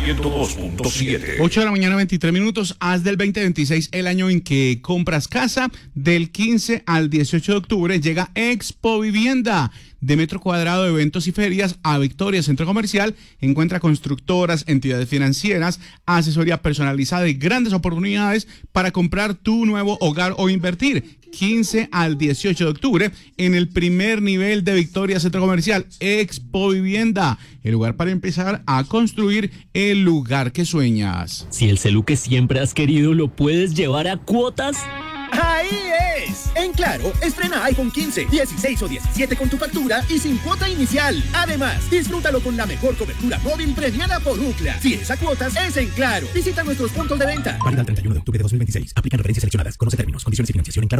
102.7. 8 de la mañana, 23 minutos. Haz del 2026 el año en que compras casa. Del 15 al 18 de octubre llega Expo Vivienda. De metro cuadrado de eventos y ferias a Victoria Centro Comercial, encuentra constructoras, entidades financieras, asesoría personalizada y grandes oportunidades para comprar tu nuevo hogar o invertir. 15 al 18 de octubre en el primer nivel de Victoria Centro Comercial, Expo Vivienda, el lugar para empezar a construir el lugar que sueñas. Si el celu que siempre has querido lo puedes llevar a cuotas. ¡Ahí es! En Claro, estrena iPhone 15, 16 o 17 con tu factura y sin cuota inicial. Además, disfrútalo con la mejor cobertura móvil premiada por Ookla. Si es a cuotas, es en Claro. Visita nuestros puntos de venta. Válida el 31 de octubre de 2026. Aplican referencias seleccionadas. Conoce términos, condiciones y financiación en Claro.